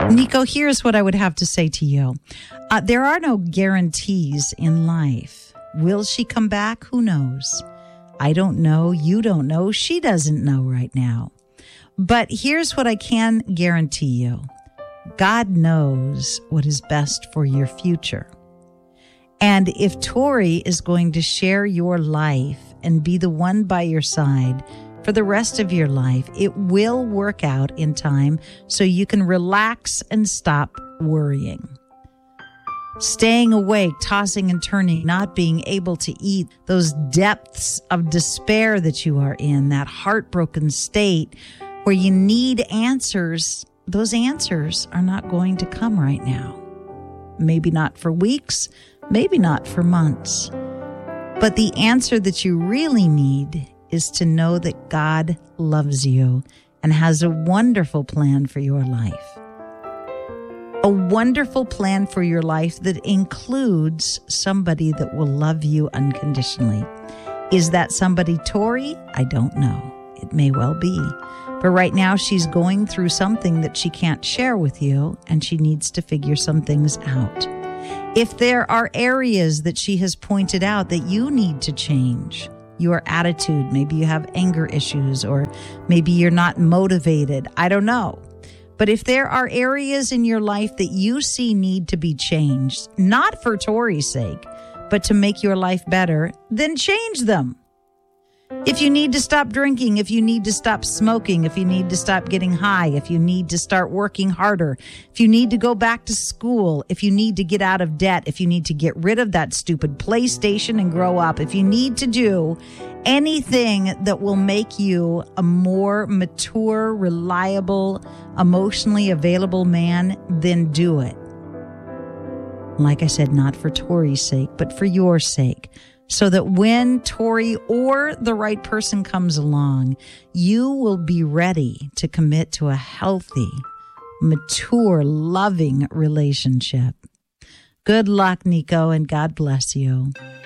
Nico, here's what I would have to say to you. There are no guarantees in life. Will she come back? Who knows? I don't know. You don't know. She doesn't know right now. But here's what I can guarantee you. God knows what is best for your future. And if Tori is going to share your life and be the one by your side for the rest of your life, it will work out in time so you can relax and stop worrying. Staying awake, tossing and turning, not being able to eat, those depths of despair that you are in, that heartbroken state where you need answers, those answers are not going to come right now. Maybe not for weeks, maybe not for months. But the answer that you really need is to know that God loves you and has a wonderful plan for your life. A wonderful plan for your life that includes somebody that will love you unconditionally. Is that somebody Tori? I don't know. It may well be. But right now she's going through something that she can't share with you, and she needs to figure some things out. If there are areas that she has pointed out that you need to change, your attitude, maybe you have anger issues, or maybe you're not motivated, I don't know. But if there are areas in your life that you see need to be changed, not for Tori's sake, but to make your life better, then change them. If you need to stop drinking, if you need to stop smoking, if you need to stop getting high, if you need to start working harder, if you need to go back to school, if you need to get out of debt, if you need to get rid of that stupid PlayStation and grow up, if you need to do anything that will make you a more mature, reliable, emotionally available man, then do it. Like I said, not for Tori's sake, but for your sake. So that when Tori or the right person comes along, you will be ready to commit to a healthy, mature, loving relationship. Good luck, Nico, and God bless you.